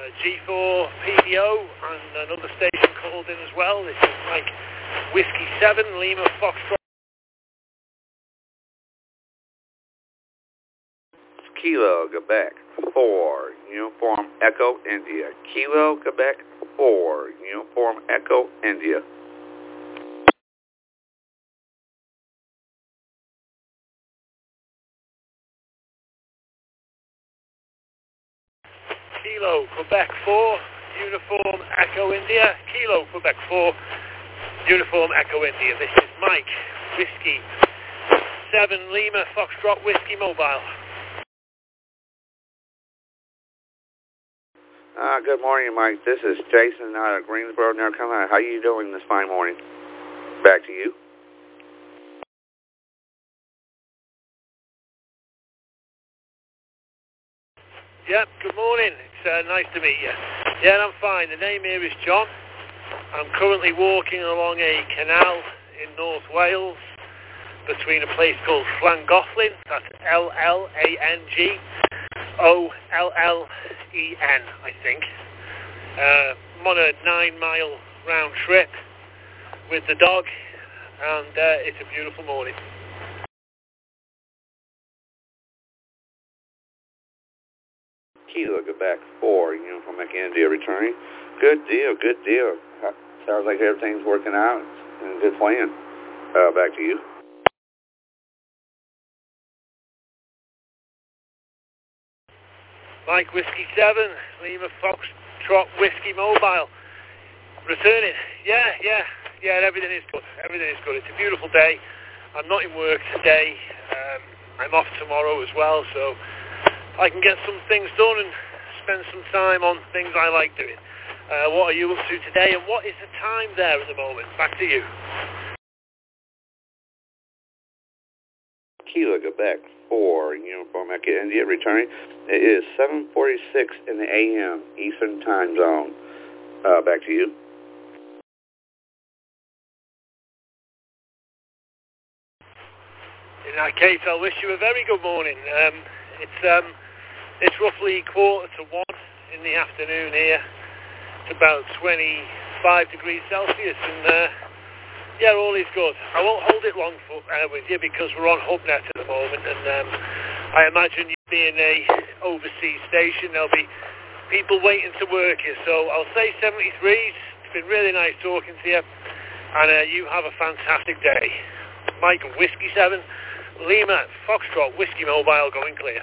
G4 PDO and another station called in as well. This is Mike Whiskey 7, Lima Foxtrot. Kilo, Quebec 4, Uniform Echo, India. Kilo, Quebec 4, Uniform Echo, India. Kilo, Quebec 4, Uniform Echo, India. Kilo, Quebec 4, Uniform Echo, India. This is Mike Whiskey 7, Lima Foxtrot Whiskey Mobile. Good morning, Mike. This is Jason out of Greensboro, North Carolina. How are you doing this fine morning? Back to you. Yep, good morning. It's nice to meet you. Yeah, I'm fine. The name here is John. I'm currently walking along a canal in North Wales between a place called Llangollen. That's Llangollen, I think. I'm on a 9-mile round trip with the dog, and it's a beautiful morning. Kilo, Quebec 4, Uniform Echo, India, returning. Good deal, good deal. Sounds like everything's working out and a good plan. Back to you. Mike Whiskey 7, Lima Foxtrot Whiskey Mobile. Returning. Yeah, everything is good. Everything is good. It's a beautiful day. I'm not in work today. I'm off tomorrow as well, so I can get some things done and spend some time on things I like doing. What are you up to today, and what is the time there at the moment? Back to you. Kilo, Quebec 4, Uniform Echo, India, returning. It is 7:46 in the a.m. Eastern Time Zone. Back to you. In that case, I'll wish you a very good morning. It's roughly 1:45 in the afternoon here. It's about 25 degrees Celsius, and yeah, all is good. I won't hold it long with you because we're on HubNet at the moment, and I imagine you being a overseas station, there'll be people waiting to work here. So I'll say 73s. It's been really nice talking to you, and you have a fantastic day. Mike Whiskey 7, Lima Foxtrot Whiskey Mobile, going clear.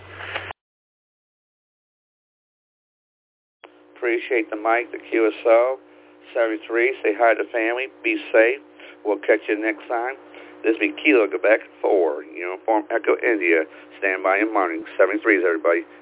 Appreciate the mic, the QSO. 73, say hi to the family, be safe. We'll catch you next time. This will be Kilo, Quebec 4, Uniform Echo, India. Stand by in morning. 73s, everybody.